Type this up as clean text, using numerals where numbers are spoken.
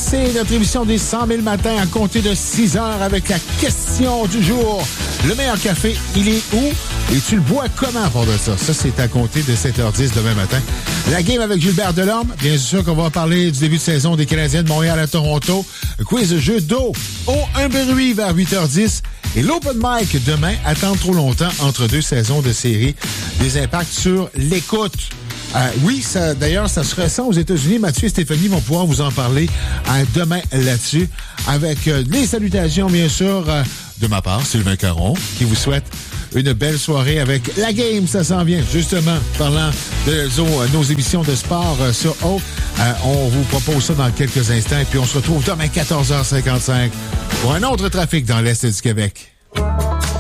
C'est notre émission des 100 000 matins à compter de 6 heures avec la question du jour. Le meilleur café, il est où? Et tu le bois comment pour de ça? Ça, c'est à compter de 7h10 demain matin. La game avec Gilbert Delorme. Bien sûr qu'on va parler du début de saison des Canadiens de Montréal à Toronto. Quiz de jeu d'eau. Un bruit vers 8h10. Et l'open mic demain, attendre trop longtemps entre deux saisons de série. Des impacts sur l'écoute. Oui, d'ailleurs, ça se ressent aux États-Unis. Mathieu et Stéphanie vont pouvoir vous en parler demain là-dessus. Avec les salutations, bien sûr, de ma part, Sylvain Caron, qui vous souhaite une belle soirée avec la game. Ça s'en vient, justement, parlant de nos émissions de sport sur O. On vous propose ça dans quelques instants. Et puis, on se retrouve demain 14h55 pour un autre trafic dans l'Est du Québec.